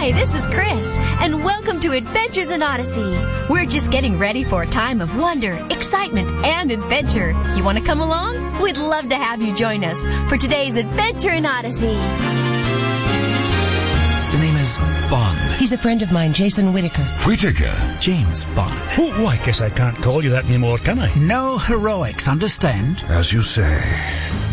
Hi, this is Chris, and welcome to Adventures in Odyssey. We're just getting ready for a time of wonder, excitement, and adventure. You want to come along? We'd love to have you join us for today's Adventure in Odyssey. The name is Bond. He's a friend of mine, Jason Whittaker. Whittaker? James Bond. Oh, I guess I can't call you that anymore, can I? No heroics, understand? As you say.